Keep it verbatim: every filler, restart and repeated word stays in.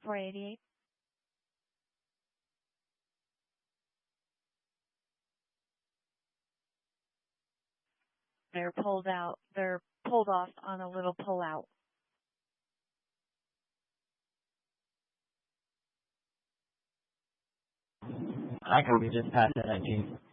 four eighty-eight. They're pulled out. They're pulled off on a little pull out. I can be just past that nineteen.